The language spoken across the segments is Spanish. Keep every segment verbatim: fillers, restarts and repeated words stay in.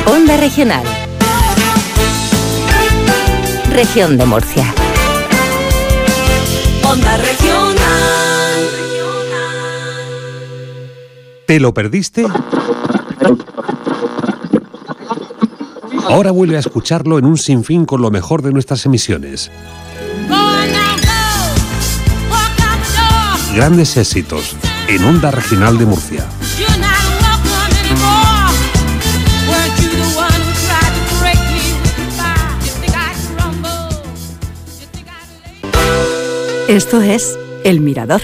Onda Regional. Región de Murcia. Onda Regional. ¿Te lo perdiste? Ahora vuelve a escucharlo en un sinfín con lo mejor de nuestras emisiones. Grandes éxitos en Onda Regional de Murcia. Esto es El Mirador.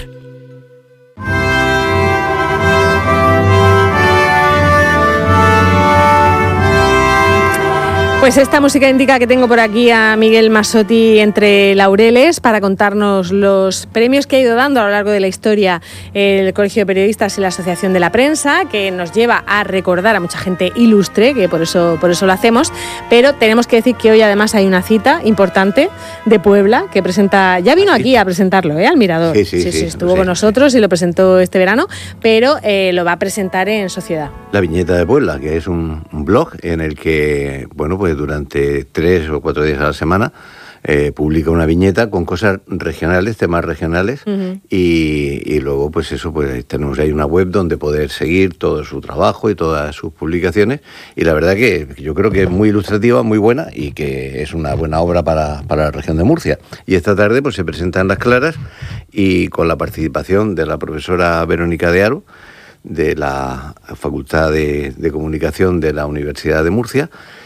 Pues esta música indica que tengo por aquí a Miguel Masotti entre laureles para contarnos los premios que ha ido dando a lo largo de la historia el Colegio de Periodistas y la Asociación de la Prensa, que nos lleva a recordar a mucha gente ilustre, que por eso, por eso lo hacemos, pero tenemos que decir que hoy además hay una cita importante de Puebla que presenta, ya vino aquí a presentarlo, ¿eh? Al Mirador. Sí, sí, sí, sí, sí estuvo sí, con nosotros sí. y lo presentó este verano, pero eh, lo va a presentar en Sociedad. La Viñeta de Puebla, que es un, un blog en el que, bueno, pues durante tres o cuatro días a la semana eh, publica una viñeta con cosas regionales, temas regionales, uh-huh. y, y luego pues eso, pues tenemos ahí una web donde poder seguir todo su trabajo y todas sus publicaciones, y la verdad que yo creo que es muy ilustrativa, muy buena, y que es una buena obra para, para la región de Murcia. Y esta tarde pues se presenta en Las Claras, y con la participación de la profesora Verónica de Aro, de la Facultad de, de Comunicación de la Universidad de Murcia,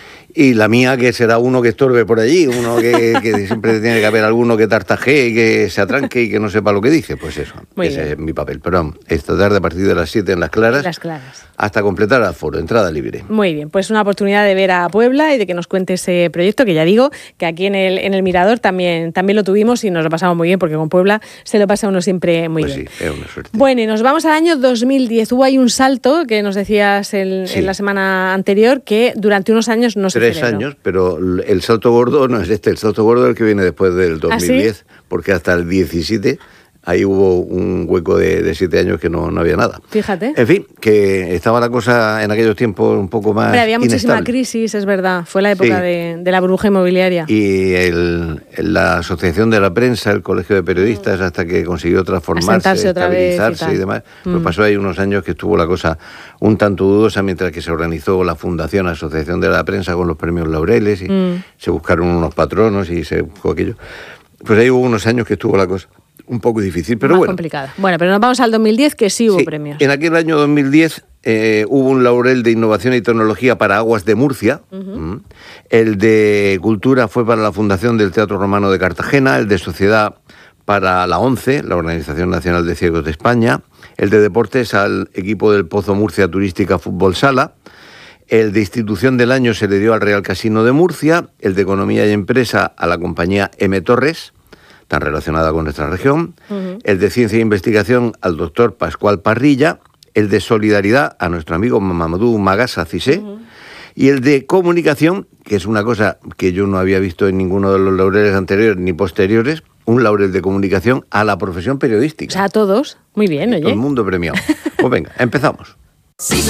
y la mía, que será uno que estorbe por allí, uno que, que siempre tiene que haber alguno que tartajee y que se atranque y que no sepa lo que dice. Pues eso, Muy ese bien. Es mi papel. Pero vamos, esta tarde a partir de las siete en Las Claras, Las Claras, hasta completar el aforo, entrada libre. Muy bien, pues una oportunidad de ver a Puebla y de que nos cuente ese proyecto, que ya digo, que aquí en el, en el Mirador también, también lo tuvimos y nos lo pasamos muy bien, porque con Puebla se lo pasa uno siempre muy pues bien. Sí, es una suerte. Bueno, y nos vamos al año dos mil diez. Hubo ahí un salto, que nos decías el, sí. en la semana anterior, que durante unos años no se Tres celebró. años, pero el salto gordo no es este, el salto gordo es el que viene después del dos mil diez, ¿Ah, sí? Porque hasta el diecisiete ahí hubo un hueco de, de siete años que no, no había nada. Fíjate. En fin, que estaba la cosa en aquellos tiempos un poco más Hombre, había muchísima inestable. crisis, es verdad. Fue la época sí. de, de la burbuja inmobiliaria. Y el, la Asociación de la Prensa, el Colegio de Periodistas, mm. hasta que consiguió transformarse, estabilizarse y, y demás, mm. pues pasó ahí unos años que estuvo la cosa un tanto dudosa, mientras que se organizó la Fundación Asociación de la Prensa con los premios Laureles y mm. se buscaron unos patronos y se buscó aquello. Pues ahí hubo unos años que estuvo la cosa un poco difícil, pero Más bueno. complicada. Bueno, pero nos vamos al dos mil diez, que sí hubo sí, premios. En aquel año dos mil diez eh, hubo un laurel de innovación y tecnología para Aguas de Murcia. Uh-huh. El de cultura fue para la Fundación del Teatro Romano de Cartagena. El de sociedad para la ONCE, la Organización Nacional de Ciegos de España. El de deportes al equipo del Pozo Murcia Turística Fútbol Sala. El de institución del año se le dio al Real Casino de Murcia. El de economía y empresa a la compañía M. Torres, tan relacionada con nuestra región, uh-huh. El de Ciencia e Investigación al doctor Pascual Parrilla, el de Solidaridad a nuestro amigo Mamadou Magasa Cissé, uh-huh. y el de Comunicación, que es una cosa que yo no había visto en ninguno de los laureles anteriores ni posteriores, un laurel de Comunicación a la profesión periodística. O sea, a todos. Muy bien, oye. Todo el mundo premiado. Pues venga, empezamos.